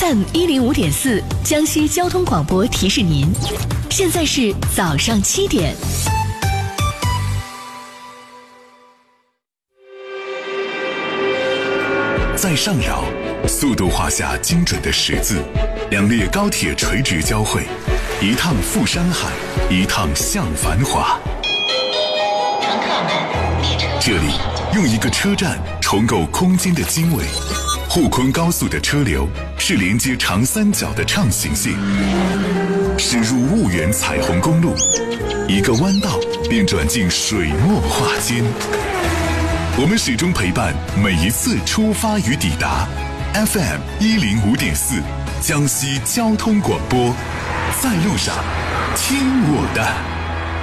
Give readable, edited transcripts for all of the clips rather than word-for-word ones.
FM 105.4，江西交通广播提示您，现在是早上7点。 在上饶，速度画下精准的十字，两列高铁垂直交汇，一趟赴山海，一趟向繁华。 乘客们，列车这里用一个车站重构空间的经纬。沪昆高速的车流是连接长三角的畅行线，驶入婺源彩虹公路，一个弯道便转进水墨画间。我们始终陪伴每一次出发与抵达。FM 105.4，江西交通广播，在路上听我的。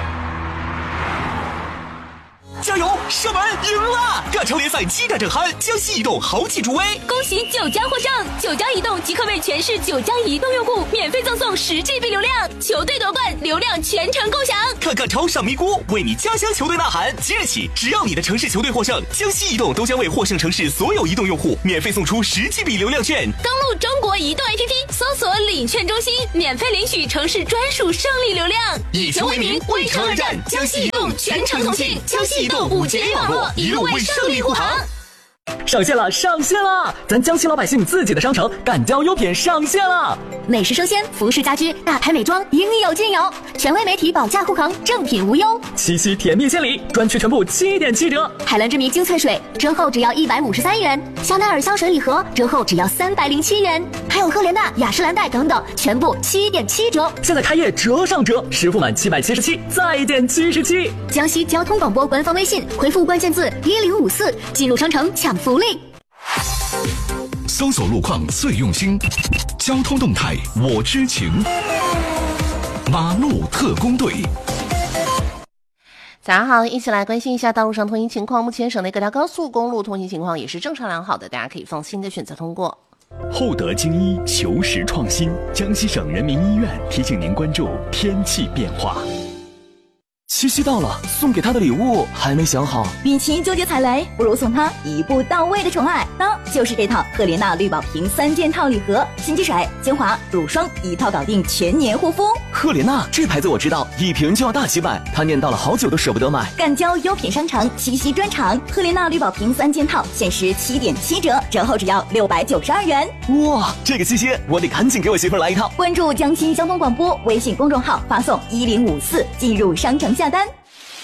加油！射门赢了！亚超联赛7战正酣，江西移动豪气助威， 恭喜9家获胜！9家移动即可为全市9家移动用户免费赠送10GB 流量，球队夺冠，流量全程共享。 看看超上咪咕，为你家乡球队呐喊！即日起，只要你的城市球队获胜，江西移动都将为获胜城市所有移动用户免费送出10GB 流量券。 登录中国移动 APP， 搜索领券中心，免费领取城市专属胜利流量。 以球为名，为车而战，江西移动全程同庆，江西移动5G 网络，一路为胜利护航。 上线了，上线了！咱江西老百姓自己的商城敢交优品上线了， 美食生鲜、服饰家居、大牌美妆应有尽有，权威媒体保价护航，正品无忧。 七夕甜蜜献礼，专区全部7.7折。 海蓝之谜精粹水折后只要153元，香奈儿香水礼盒折后只要307元，还有赫莲娜、雅诗兰黛等等，全部7.7折。 现在开业折上折，实付满777再减77。 江西交通广播官方微信回复关键字1054，进入商城抢福利。 搜索路况最用心，交通动态我知情。马路特工队。 早上好，一起来关心一下道路上通行情况。目前省内各条高速公路通行情况也是正常良好的，大家可以放心的选择通过。 厚德精医，求实创新。江西省人民医院提醒您关注天气变化。 七夕到了，送给他的礼物还没想好。 与其纠结踩雷，不如送他一步到位的宠爱，那就是这套赫莲娜绿宝瓶3件套礼盒，心机水、精华、乳霜一套搞定全年护肤。 赫莲娜这牌子我知道，一瓶就要大几百，他念叨了好久都舍不得买。 赣交优品商城七夕专场，赫莲娜绿宝瓶3件套限时7.7折，折后只要692元。 哇，这个七夕我得赶紧给我媳妇来一套。 关注江西交通广播微信公众号，发送1054进入商城下单。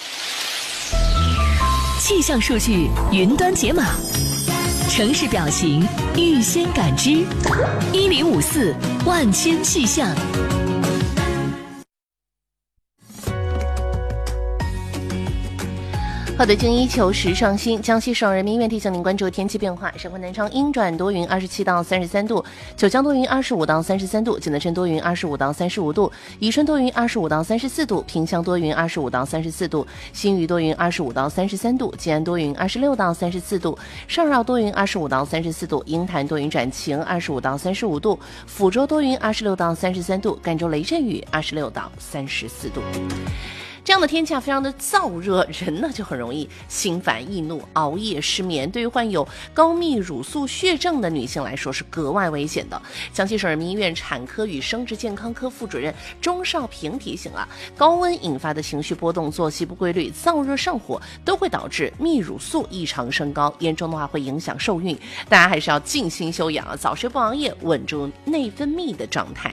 气象数据云端解码，城市表情预先感知，1054万千气象。 好的，精益求实创新。江西省人民医院提醒您关注天气变化：上昆南昌阴转多云，27到33度；九江多云，25到33度；济南深多云，25到35度；宜春多云，25到34度；萍乡多云，25到34度；新余多云，25到33度；吉安多云，26到34度；上饶多云，25到34度；鹰潭多云转晴，25到35度；抚州多云，26到33度；赣州雷阵雨，26到34度。这样的天气非常的燥热，人呢就很容易心烦易怒、熬夜失眠。对于患有高泌乳素血症的女性来说是格外危险的。江西省人民医院产科与生殖健康科副主任钟少平提醒啊，高温引发的情绪波动、作息不规律、燥热上火都会导致泌乳素异常升高，严重的话会影响受孕。大家还是要静心休养，早睡不熬夜，稳住内分泌的状态。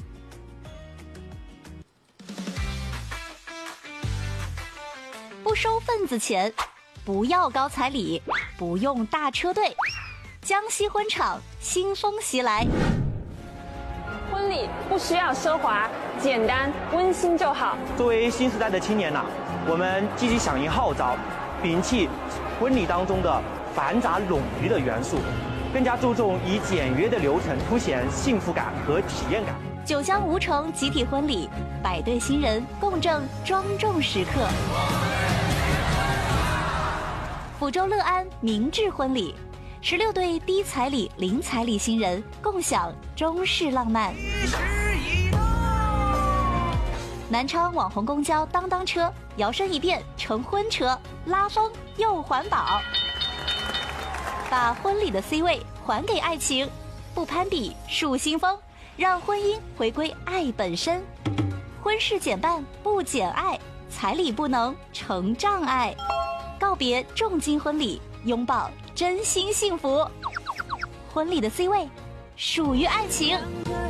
不收份子钱，不要高彩礼，不用大车队。江西婚场新风袭来。 婚礼不需要奢华，简单温馨就好。 作为新时代的青年我们积极响应号召，摒弃婚礼当中的繁杂冗余的元素，更加注重以简约的流程凸显幸福感和体验感。 九江吴城集体婚礼，100对新人共振庄重时刻。抚州乐安明志婚礼，16对低彩礼、零彩礼新人共享中式浪漫。南昌网红公交当当车摇身一变成婚车，拉风又环保，把婚礼的 C 位还给爱情。 不攀比，树新风，让婚姻回归爱本身。婚事减半不减爱，彩礼不能成障碍。告别重金婚礼，拥抱真心幸福。婚礼的 C 位属于爱情。